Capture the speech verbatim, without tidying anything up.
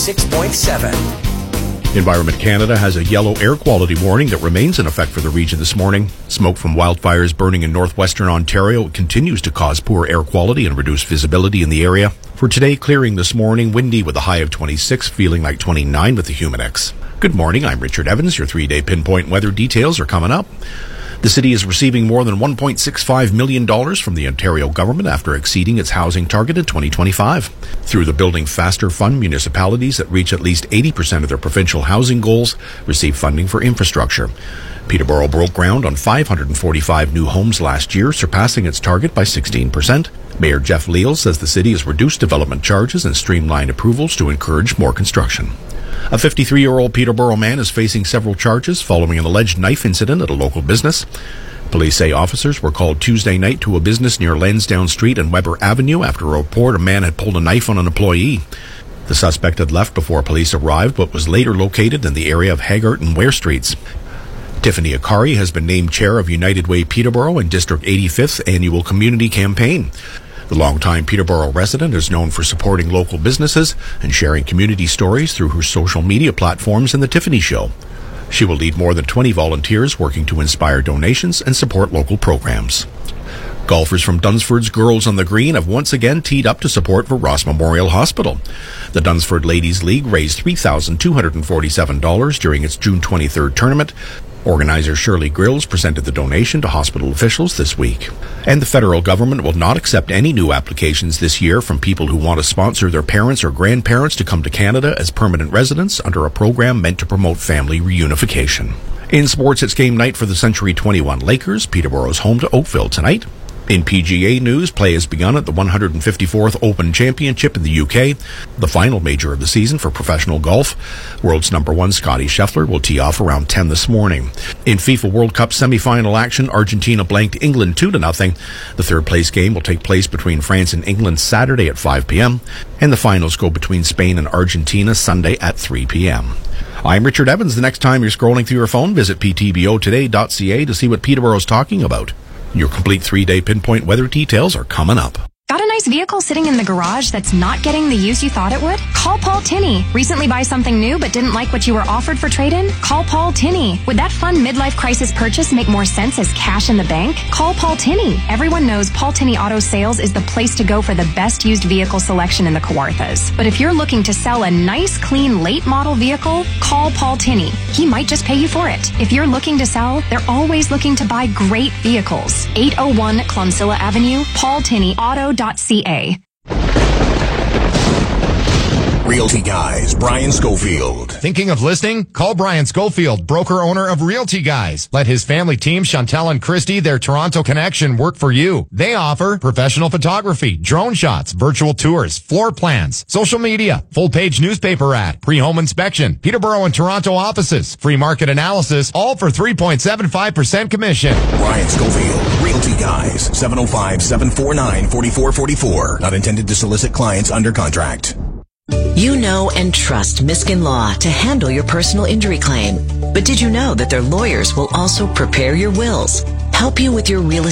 six point seven. Environment Canada has a yellow air quality warning that remains in effect for the region this morning. Smoke from wildfires burning in northwestern Ontario continues to cause poor air quality and reduce visibility in the area. For today, clearing this morning, windy with a high of twenty-six, feeling like twenty-nine with the Humidex. Good morning, I'm Richard Evans. Your three-day pinpoint weather details are coming up. The city is receiving more than one point six five million dollars from the Ontario government after exceeding its housing target in twenty twenty-five. Through the Building Faster Fund, municipalities that reach at least eighty percent of their provincial housing goals receive funding for infrastructure. Peterborough broke ground on five hundred forty-five new homes last year, surpassing its target by sixteen percent. Mayor Jeff Leal says the city has reduced development charges and streamlined approvals to encourage more construction. A fifty-three-year-old Peterborough man is facing several charges following an alleged knife incident at a local business. Police say officers were called Tuesday night to a business near Lansdowne Street and Weber Avenue after a report a man had pulled a knife on an employee. The suspect had left before police arrived, but was later located in the area of Haggart and Ware Streets. Tiffany Akari has been named chair of United Way Peterborough and District eighty-fifth Annual Community Campaign. The longtime Peterborough resident is known for supporting local businesses and sharing community stories through her social media platforms and The Tiffany Show. She will lead more than twenty volunteers working to inspire donations and support local programs. Golfers from Dunsford's Girls on the Green have once again teed up to support for Ross Memorial Hospital. The Dunsford Ladies League raised three thousand two hundred forty-seven dollars during its June twenty-third tournament. Organizer Shirley Grills presented the donation to hospital officials this week. And the federal government will not accept any new applications this year from people who want to sponsor their parents or grandparents to come to Canada as permanent residents under a program meant to promote family reunification. In sports, it's game night for the Century twenty-one Lakers. Peterborough's home to Oakville tonight. In P G A news, play has begun at the one hundred fifty-fourth Open Championship in the U K, the final major of the season for professional golf. World's number one Scottie Scheffler will tee off around ten this morning. In FIFA World Cup semi-final action, Argentina blanked England two to nothing. The third place game will take place between France and England Saturday at five p.m. and the finals go between Spain and Argentina Sunday at three p.m. I'm Richard Evans. The next time you're scrolling through your phone, visit p t b o today dot c a to see what Peterborough's talking about. Your complete three-day pinpoint weather details are coming up. Got a nice vehicle sitting in the garage that's not getting the use you thought it would? Call Paul Tinney. Recently buy something new but didn't like what you were offered for trade-in? Call Paul Tinney. Would that fun midlife crisis purchase make more sense as cash in the bank? Call Paul Tinney. Everyone knows Paul Tinney Auto Sales is the place to go for the best used vehicle selection in the Kawarthas. But if you're looking to sell a nice, clean, late model vehicle, call Paul Tinney. He might just pay you for it. If you're looking to sell, they're always looking to buy great vehicles. eight oh one Clonsilla Avenue, Paul Tinney Auto dot c a. Realty Guys, Brian Schofield. Thinking of listing? Call Brian Schofield, broker owner of Realty Guys. Let his family team, Chantel and Christy, their Toronto connection, work for you. They offer professional photography, drone shots, virtual tours, floor plans, social media, full-page newspaper ad, pre-home inspection, Peterborough and Toronto offices, free market analysis, all for three point seven five percent commission. Brian Schofield, Realty Guys, seven oh five, seven four nine, four four four four. Not intended to solicit clients under contract. You know and trust Miskin Law to handle your personal injury claim. But did you know that their lawyers will also prepare your wills, help you with your real estate